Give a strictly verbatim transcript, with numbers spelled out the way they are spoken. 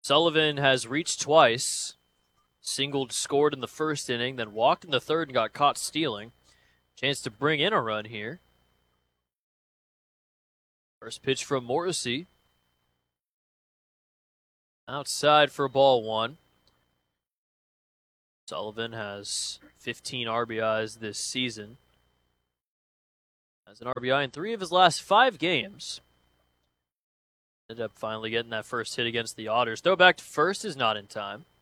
Sullivan has reached twice. Singled, scored in the first inning, then walked in the third and got caught stealing. Chance to bring in a run here. First pitch from Morrissey. Outside for ball one. Sullivan has fifteen R B Is this season. Has an R B I in three of his last five games. Ended up finally getting that first hit against the Otters. Throw back to first is not in time.